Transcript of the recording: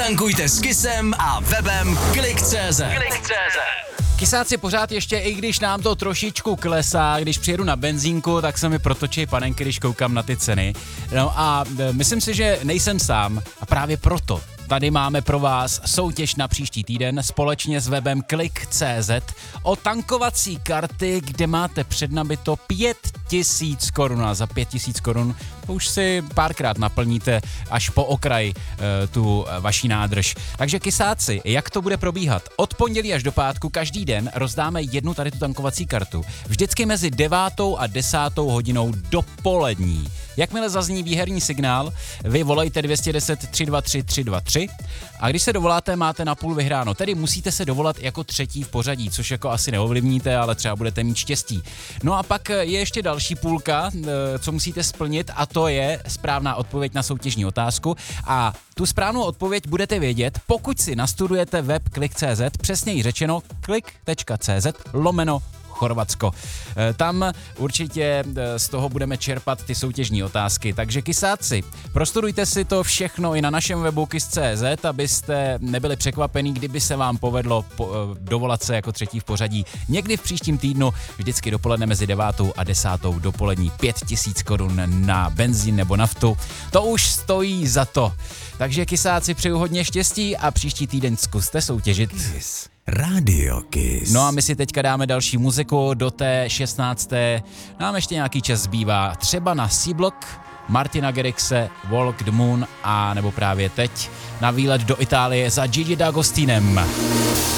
Tankujte s Kissem a webem Klik.cz. Kysáci pořád ještě, i když nám to trošičku klesá, když přijedu na benzínku, tak se mi protočí panenky, když koukám na ty ceny. No a myslím si, že nejsem sám a právě proto tady máme pro vás soutěž na příští týden společně s webem Klik.cz o tankovací karty, kde máte přednabito 5000 korun a za 5000 korun už si párkrát naplníte až po okraj tu vaší nádrž. Takže kysáci, jak to bude probíhat? Od pondělí až do pátku každý den rozdáme jednu tady tu tankovací kartu. Vždycky mezi 9. a 10. hodinou dopolední. Jakmile zazní výherní signál, vy volejte 210 323 323 a když se dovoláte, máte na půl vyhráno. Tedy musíte se dovolat jako třetí v pořadí, což jako asi neovlivníte, ale třeba budete mít štěstí. No a pak je ještě další půlka, co musíte splnit, a to je správná odpověď na soutěžní otázku. A tu správnou odpověď budete vědět, pokud si nastudujete web Klik.cz, přesněji řečeno klik.cz/Chorvatsko. Tam určitě z toho budeme čerpat ty soutěžní otázky. Takže kysáci, prostudujte si to všechno i na našem webu kiss.cz, abyste nebyli překvapení, kdyby se vám povedlo dovolat se jako třetí v pořadí. Někdy v příštím týdnu, vždycky dopoledne mezi 9. a 10. dopolední 5000 korun na benzín nebo naftu. To už stojí za to. Takže kysáci, přeju hodně štěstí a příští týden zkuste soutěžit. Kiss. Radio Kiss. No a my si teďka dáme další muziku do té 16. Nám ještě nějaký čas zbývá. Třeba na C-Block, Martina Garrixe, Walk the Moon a nebo právě teď na výlet do Itálie za Gigi D'Agostinem.